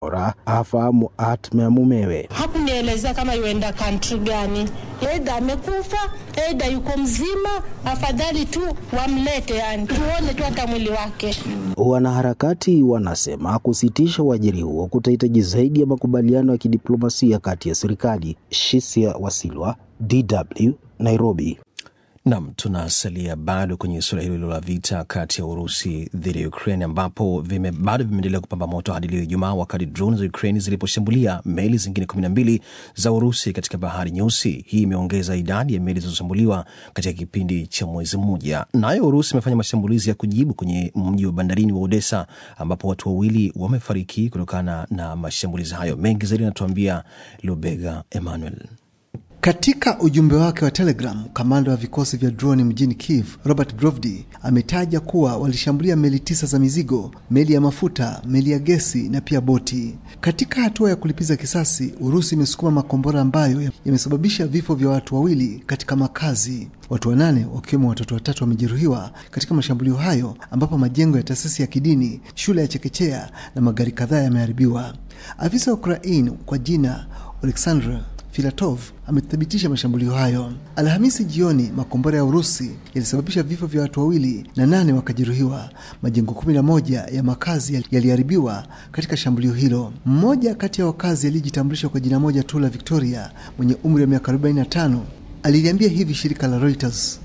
bora hafahamu hatma ya mumewe. Hakunielezea kama yuenda country gani. Aidha amekufa, aidha yuko mzima, afadhali tu wamlete yani. Tuone tu hata mwili wake. Wanaharakati wanasema kusitisha uajiri huo kutahitaji zaidi ya makubaliano ya kidiplomasia kati ya serikali. Shisia Wasilwa, DW, Nairobi. Naam, tunasalia bado kwenye suala hilo la vita kati ya Urusi dhidi ya Ukraine ambapo bado vimeendelea kupamba moto hadi leo Ijumaa wakati drone za Ukraine ziliposhambulia meli zingine 12 za Urusi katika Bahari Nyeusi. Hii imeongeza idadi ya meli zilizoshambuliwa katika kipindi cha mwezi mmoja. Nayo Urusi imefanya mashambulizi ya kujibu kwenye mji wa bandarini wa Odessa ambapo watu 2 wamefariki kutokana na mashambulizi hayo. Mengi zaidi anatuambia Lubega Emmanuel. Katika ujumbe wake wa Telegram, kamanda wa vikosi vya drone mjini Kiev, Robert Brovdi, ametaja kuwa walishambulia meli 9 za mizigo, meli ya mafuta, meli ya gesi na pia boti. Katika hatua ya kulipiza kisasi, Urusi imesukuma makombora ambayo yamesababisha vifo vya watu 2 katika makazi. Watu 8 wakiwemo watoto 3 wamejeruhiwa katika mashambulio hayo ambapo majengo ya taasisi ya kidini, shule ya chekechea na magari kadhaa yameharibiwa. Afisa wa Ukraine kwa jina Alexander Filatov amethibitisha mashambulio hayo. Alhamisi jioni, makombora ya Urusi yalisababisha vifo vya watu 2 na 8 wakajeruhiwa. Majengo 11 ya makazi yaliharibiwa katika shambulio hilo. Mmoja kati ya wakazi alijitambulisha kwa jina moja tu la Victoria, mwenye umri wa miaka 45, aliliambia hivi shirika la Reuters.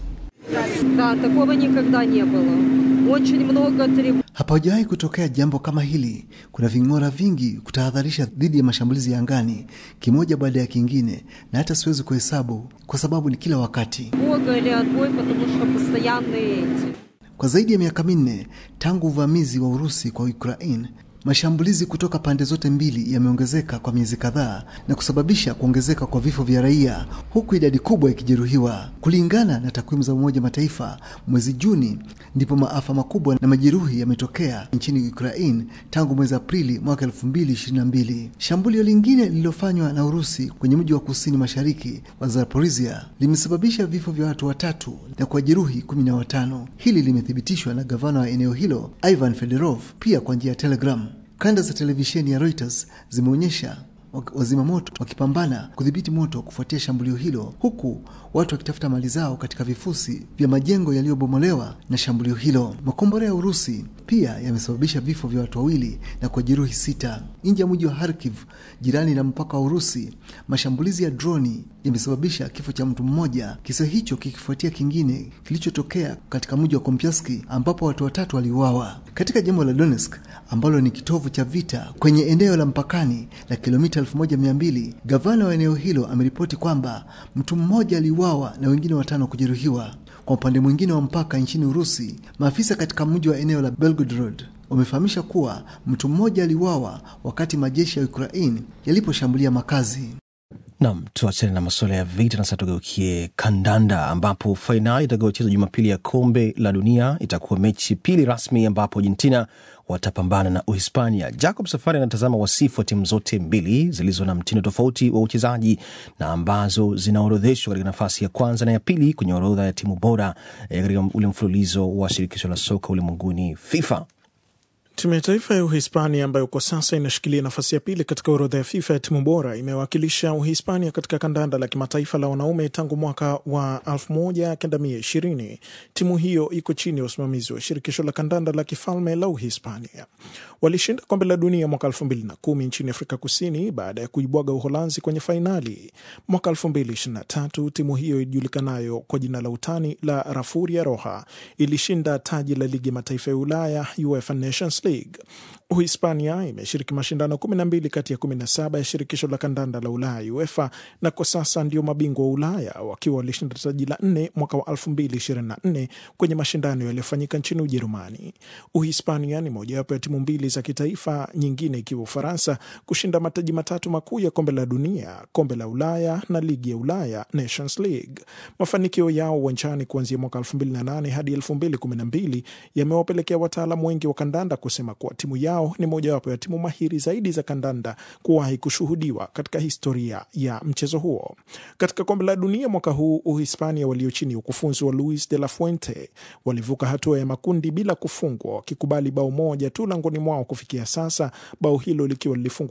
Hapajawahi kutokea jambo kama hili. Kuna ving'ora vingi kutahadharisha dhidi ya mashambulizi ya angani, kimoja baada ya kingine, na hata siwezi kuhesabu kwa sababu ni kila wakati. Kwa zaidi ya miaka 4 tangu uvamizi wa Urusi kwa Ukraine, mashambulizi kutoka pande zote mbili yameongezeka kwa miezi kadhaa na kusababisha kuongezeka kwa vifo vya raia huku idadi kubwa ikijeruhiwa. Kulingana na takwimu za Umoja Mataifa, mwezi Juni ndipo maafa makubwa na majeruhi yametokea nchini Ukraine tangu mwezi Aprili mwaka 2022. Shambulio lingine lililofanywa na Urusi kwenye mji wa kusini mashariki wa Zaporizhia limesababisha vifo vya watu 3 na kujeruhi 15. Hili limethibitishwa na gavana wa eneo hilo Ivan Fedorov pia kwa njia ya Telegram. Kanda za televisheni ya Reuters zimeonyesha wazima moto wakipambana kudhibiti moto kufuatia shambulio hilo, huku watu wakitafuta mali zao katika vifusi vya majengo yaliyobomolewa na shambulio hilo. Makombora ya Urusi pia yamesababisha vifo vya watu 2 na kujeruhi 6 nje ya mji wa Kharkiv, jirani na mpaka wa Urusi. Mashambulizi ya droni yamesababisha kifo cha mtu mmoja, kisa hicho kikifuatia kingine kilichotokea katika mji wa Kompiansk ambapo watu 3 waliuawa. Katika jimbo la Donetsk ambalo ni kitovu cha vita kwenye eneo la mpakani la kilomita 1200, gavana wa eneo hilo ameripoti kwamba mtu mmoja aliuawa na wengine 5 kujeruhiwa. Kwa upande mwingine wa mpaka nchini Urusi, maafisa katika mji wa eneo la Belgorod wamefahamisha kuwa mtu mmoja aliuawa wakati majeshi ya Ukraine yaliposhambulia makazi. Naam, tuachane na masuala ya vita na sasa tugeukie kandanda ambapo fainali itakayochezwa Jumapili ya Kombe la Dunia itakuwa mechi pili rasmi ambapo Argentina watapambana na Uhispania. Jacob Safari anatazama wasifu wa timu zote mbili zilizo na mtindo tofauti wa uchezaji na ambazo zinaorodheshwa katika nafasi ya kwanza na ya pili kwenye orodha ya timu bora katika ule mfululizo wa shirikisho la soka ulimwenguni FIFA. Timu ya taifa ya Uhispania ambayo kwa sasa inashikilia nafasi ya pili katika orodha ya FIFA ya timu bora imewakilisha Uhispania katika kandanda la kimataifa la wanaume tangu mwaka wa 1920. Timu hiyo iko chini ya usimamizi wa shirikisho la kandanda la kifalme la Uhispania. Walishinda kombe la dunia mwaka 2010 nchini Afrika Kusini baada ya kuibwaga Uholanzi kwenye fainali. Mwaka 2023 timu hiyo ijulikanayo kwa jina la utani la La Furia Roja ilishinda taji la ligi mataifa ya Ulaya UEFA Nations League. Uhispania imeshiriki mashindano 12 kati ya 17 ya shirikisho la kandanda la Ulaya UEFA na kwa sasa ndio mabingwa wa Ulaya wakiwa walishinda taji la 4 mwaka wa 2024 kwenye mashindano yaliyofanyika nchini Ujerumani. Uhispania ni mojawapo ya timu mbili za kitaifa, nyingine ikiwa Ufaransa, kushinda mataji 3 makuu ya kombe la dunia, kombe la Ulaya na ligi ya Ulaya Nations League. Mafanikio yao uwanjani kuanzia mwaka 2008 hadi 2012 yamewapelekea wataalamu wengi wa kandanda kusema kuwa timu yao ni mojawapo ya timu mahiri zaidi za kandanda kuwahi kushuhudiwa katika historia ya mchezo huo. Katika kombe la dunia mwaka huu, Uhispania walio chini ya ukufunzi wa Luis de la Fuente walivuka hatua ya makundi bila kufungwa, wakikubali bao moja tu langoni mwao kufikia sasa, bao hilo likiwa lilifungwa